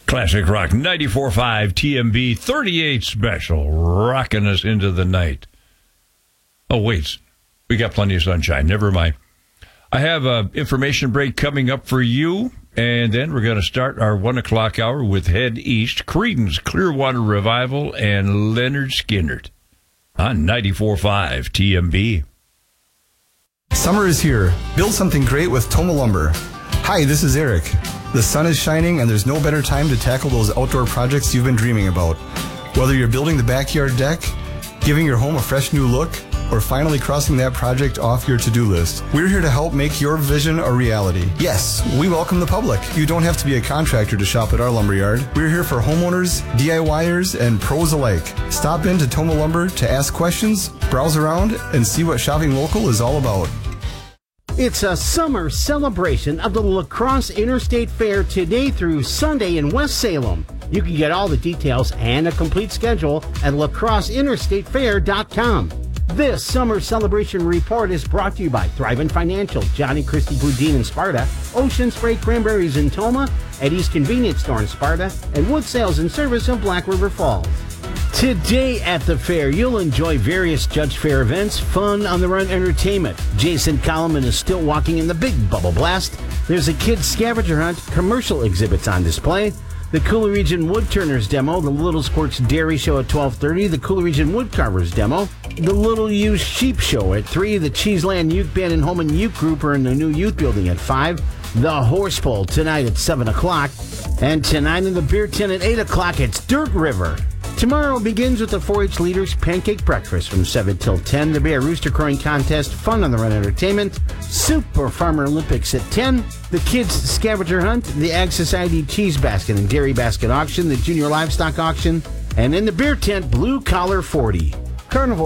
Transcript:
Classic Rock 94.5 TMB 38 special, rocking us into the night. Oh, wait. We got plenty of sunshine. Never mind. I have an information break coming up for you, and then we're going to start our 1 o'clock hour with Head East, Creedence Clearwater Revival, and Leonard Skinner on 94.5 TMB. Summer is here. Build something great with Toma Lumber. Hi, this is Eric. The sun is shining and there's no better time to tackle those outdoor projects you've been dreaming about. Whether you're building the backyard deck, giving your home a fresh new look, or finally crossing that project off your to-do list, we're here to help make your vision a reality. Yes, we welcome the public. You don't have to be a contractor to shop at our lumberyard. We're here for homeowners, DIYers, and pros alike. Stop into Toma Lumber to ask questions, browse around, and see what shopping local is all about. It's a summer celebration of the La Crosse Interstate Fair today through Sunday in West Salem. You can get all the details and a complete schedule at lacrosseinterstatefair.com. This summer celebration report is brought to you by Thrivent Financial, Johnny Christie Boudin in Sparta, Ocean Spray Cranberries in Toma, Eddie's Convenience Store in Sparta, and Wood Sales and Service of Black River Falls. Today at the fair, you'll enjoy various Judge Fair events, fun on the run entertainment. Jason Coleman is still walking in the big bubble blast. There's a kids scavenger hunt, commercial exhibits on display. The Cooler Region Woodturners demo, the Little Sports Dairy Show at 12:30, the Cooler Region Woodcarvers demo, the Little Used Sheep Show at 3, the Cheeseland Youth Band and Holman Youth Group are in the new youth building at 5, the Horse Bowl tonight at 7 o'clock, and tonight in the beer tent at 8 o'clock, it's Dirt River. Tomorrow begins with the 4-H Leaders Pancake Breakfast from 7 till 10, the Bear Rooster Crowing Contest, Fun on the Run Entertainment, Super Farmer Olympics at 10, the Kids Scavenger Hunt, the Ag Society Cheese Basket and Dairy Basket Auction, the Junior Livestock Auction, and in the beer tent, Blue Collar 40. Carnival